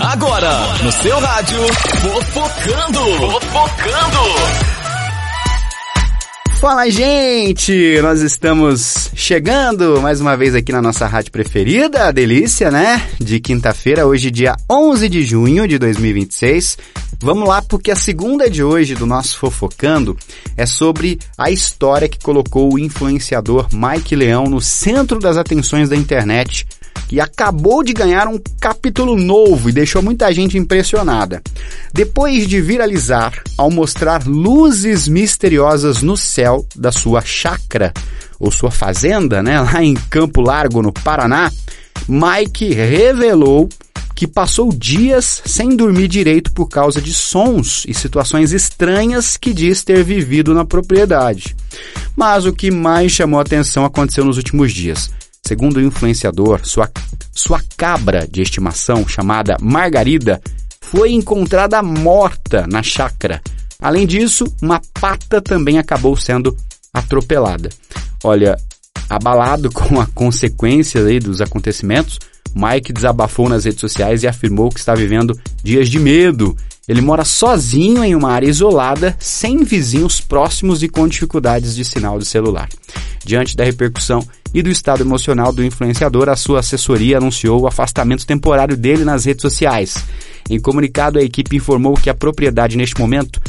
Agora, no seu rádio, Fofocando. Fala, gente! Nós estamos chegando mais uma vez aqui na nossa rádio preferida, a Delícia, né? De quinta-feira, hoje dia 11 de junho de 2026. Vamos lá, porque a segunda de hoje do nosso Fofocando é sobre a história que colocou o influenciador Mike Leão no centro das atenções da internet e acabou de ganhar um capítulo novo e deixou muita gente impressionada. Depois de viralizar ao mostrar luzes misteriosas no céu da sua chácara, ou sua fazenda, né, lá em Campo Largo, no Paraná, Mike revelou que passou dias sem dormir direito por causa de sons e situações estranhas que diz ter vivido na propriedade. Mas o que mais chamou a atenção aconteceu nos últimos dias. Segundo o influenciador, sua cabra de estimação, chamada Margarida, foi encontrada morta na chácara. Além disso, uma pata também acabou sendo atropelada. Olha, abalado com a consequência aí dos acontecimentos, Mike desabafou nas redes sociais e afirmou que está vivendo dias de medo. Ele mora sozinho em uma área isolada, sem vizinhos próximos e com dificuldades de sinal de celular. Diante da repercussão e do estado emocional do influenciador, a sua assessoria anunciou o afastamento temporário dele nas redes sociais. Em comunicado, a equipe informou que a prioridade neste momento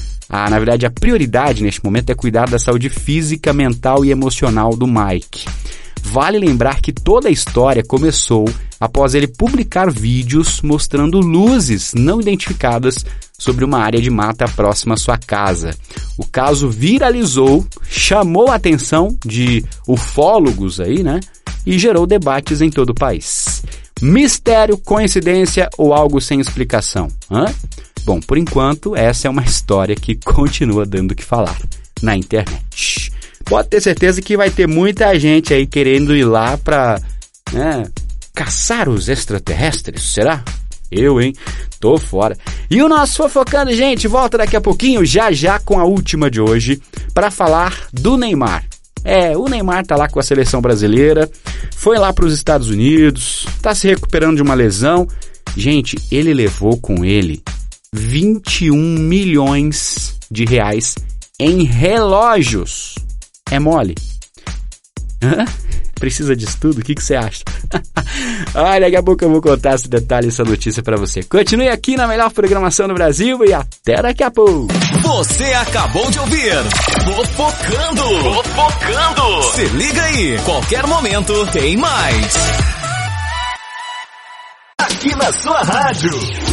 é cuidar da saúde física, mental e emocional do Mike. Vale lembrar que toda a história começou após ele publicar vídeos mostrando luzes não identificadas sobre uma área de mata próxima à sua casa. O caso viralizou, chamou a atenção de ufólogos aí, né? E gerou debates em todo o país. Mistério, coincidência ou algo sem explicação? Bom, por enquanto, essa é uma história que continua dando o que falar na internet. Pode ter certeza que vai ter muita gente aí querendo ir lá pra, caçar os extraterrestres, será? Eu, hein? Tô fora. E o nosso Fofocando, gente, volta daqui a pouquinho, já com a última de hoje, para falar do Neymar. O Neymar tá lá com a seleção brasileira, foi lá pros Estados Unidos, tá se recuperando de uma lesão. Gente, ele levou com ele 21 milhões de reais em relógios. É mole? Precisa disso tudo? O que você acha? Daqui a pouco eu vou contar esse detalhe, essa notícia pra você. Continue aqui na melhor programação do Brasil e até daqui a pouco. Você acabou de ouvir Fofocando. Se liga aí, qualquer momento tem mais. Aqui na sua rádio.